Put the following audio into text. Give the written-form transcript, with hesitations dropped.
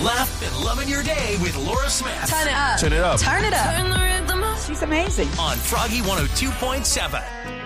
Laugh and loving your day with Laura Smith. Turn it up. Turn it up. Turn it up. She's amazing. On Froggy 102.7.